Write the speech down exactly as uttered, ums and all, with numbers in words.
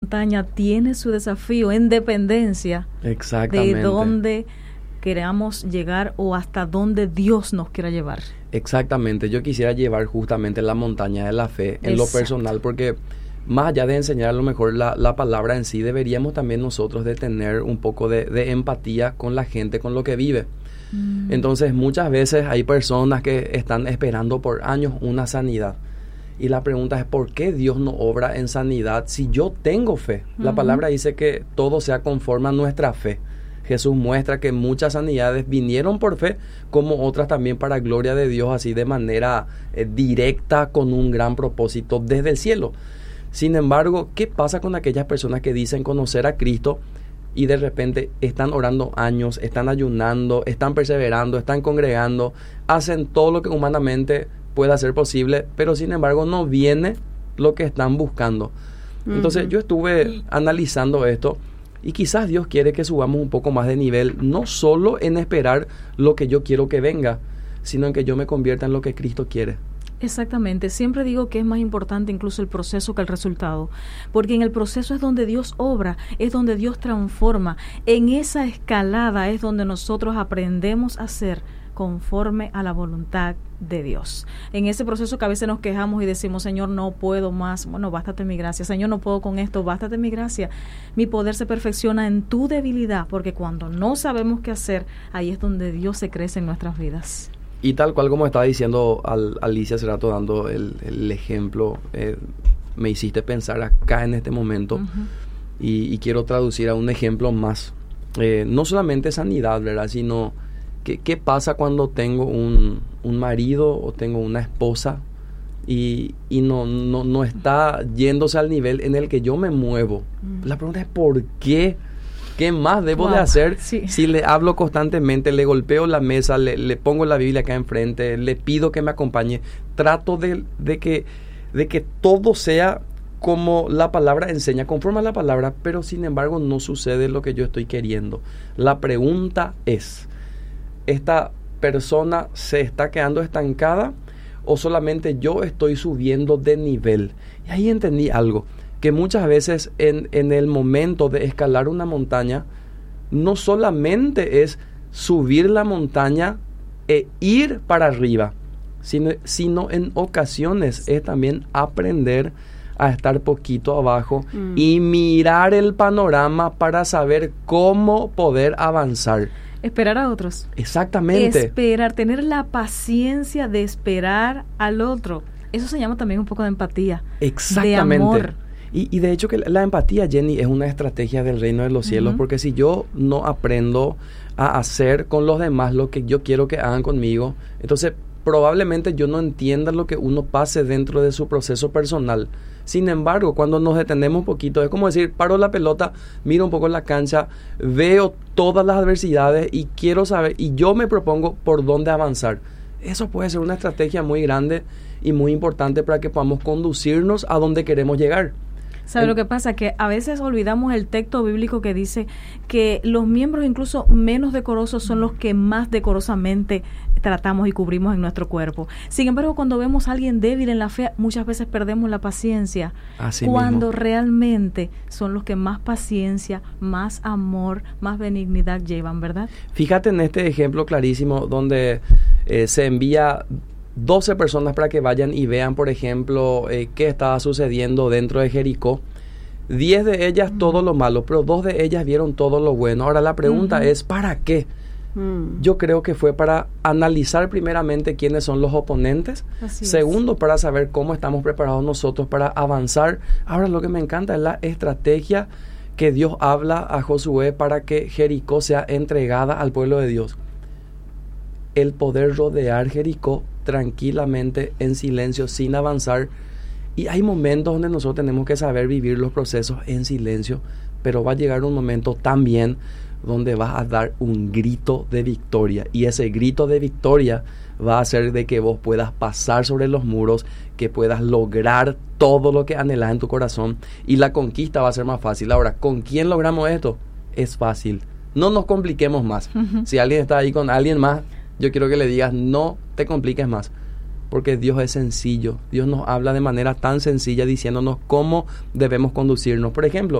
montaña tiene su desafío en dependencia Exactamente. de dónde queramos llegar o hasta dónde Dios nos quiera llevar. Exactamente, yo quisiera llevar justamente la montaña de la fe en Exacto. lo personal, porque más allá de enseñar a lo mejor la, la palabra en sí, deberíamos también nosotros de tener un poco de, de empatía con la gente, con lo que vive. Mm. Entonces muchas veces hay personas que están esperando por años una sanidad. Y la pregunta es, ¿por qué Dios no obra en sanidad si yo tengo fe? Uh-huh. La palabra dice que todo sea conforme a nuestra fe. Jesús muestra que muchas sanidades vinieron por fe, como otras también para gloria de Dios, así de manera eh, directa, con un gran propósito desde el cielo. Sin embargo, ¿qué pasa con aquellas personas que dicen conocer a Cristo y de repente están orando años, están ayunando, están perseverando, están congregando, hacen todo lo que humanamente pueda ser posible, pero sin embargo no viene lo que están buscando? Uh-huh. Entonces yo estuve analizando esto y quizás Dios quiere que subamos un poco más de nivel, no solo en esperar lo que yo quiero que venga, sino en que yo me convierta en lo que Cristo quiere. Exactamente, siempre digo que es más importante incluso el proceso que el resultado, porque en el proceso es donde Dios obra, es donde Dios transforma, en esa escalada es donde nosotros aprendemos a ser conforme a la voluntad de Dios. En ese proceso que a veces nos quejamos y decimos, Señor, no puedo más, bueno, bástate mi gracia, Señor, no puedo con esto, bástate mi gracia. Mi poder se perfecciona en tu debilidad, porque cuando no sabemos qué hacer, ahí es donde Dios se crece en nuestras vidas. Y tal cual como estaba diciendo al, Alicia hace rato, dando el, el ejemplo, eh, me hiciste pensar acá en este momento, uh-huh. y, y quiero traducir a un ejemplo más. Eh, no solamente sanidad, ¿verdad? Sino ¿Qué, ¿Qué pasa cuando tengo un, un marido o tengo una esposa y, y no, no, no está yéndose al nivel en el que yo me muevo? Mm. La pregunta es ¿por qué? ¿Qué más debo wow. de hacer sí. si le hablo constantemente, le golpeo la mesa, le, le pongo la Biblia acá enfrente, le pido que me acompañe? Trato de, de, que, de que todo sea como la palabra enseña, conforme a la palabra, pero sin embargo no sucede lo que yo estoy queriendo. La pregunta es, ¿esta persona se está quedando estancada o solamente yo estoy subiendo de nivel? Y ahí entendí algo, que muchas veces en, en el momento de escalar una montaña, no solamente es subir la montaña e ir para arriba, sino, sino en ocasiones es también aprender a estar poquito abajo mm. y mirar el panorama para saber cómo poder avanzar. Esperar a otros. Exactamente. Esperar, tener la paciencia de esperar al otro. Eso se llama también un poco de empatía. Exactamente. De amor. Y, y de hecho que la empatía, Jenny, es una estrategia del reino de los cielos, uh-huh. porque si yo no aprendo a hacer con los demás lo que yo quiero que hagan conmigo, entonces probablemente yo no entienda lo que uno pase dentro de su proceso personal. Sin embargo, cuando nos detenemos un poquito, es como decir, paro la pelota, miro un poco la cancha, veo todas las adversidades y quiero saber, y yo me propongo por dónde avanzar. Eso puede ser una estrategia muy grande y muy importante para que podamos conducirnos a donde queremos llegar. ¿Sabe lo que pasa? Que a veces olvidamos el texto bíblico que dice que los miembros incluso menos decorosos son los que más decorosamente tratamos y cubrimos en nuestro cuerpo. Sin embargo, cuando vemos a alguien débil en la fe, muchas veces perdemos la paciencia. Así cuando mismo. Realmente son los que más paciencia, más amor, más benignidad llevan, ¿verdad? Fíjate en este ejemplo clarísimo donde eh, se envía doce personas para que vayan y vean, por ejemplo, eh, qué estaba sucediendo dentro de Jericó. diez de ellas uh-huh. todo lo malo, pero dos de ellas vieron todo lo bueno. Ahora la pregunta uh-huh. es, ¿para qué? Uh-huh. Yo creo que fue para analizar primeramente quiénes son los oponentes. Así Segundo, es. para saber cómo estamos preparados nosotros para avanzar. Ahora lo que me encanta es la estrategia que Dios habla a Josué para que Jericó sea entregada al pueblo de Dios. El poder rodear Jericó tranquilamente, en silencio, sin avanzar. Y hay momentos donde nosotros tenemos que saber vivir los procesos en silencio, pero va a llegar un momento también donde vas a dar un grito de victoria, y ese grito de victoria va a hacer de que vos puedas pasar sobre los muros, que puedas lograr todo lo que anhelas en tu corazón, y la conquista va a ser más fácil. Ahora, ¿con quién logramos esto? Es fácil. No nos compliquemos más. Uh-huh. Si alguien está ahí con alguien más, yo quiero que le digas, no te compliques más, porque Dios es sencillo. Dios nos habla de manera tan sencilla diciéndonos cómo debemos conducirnos. Por ejemplo,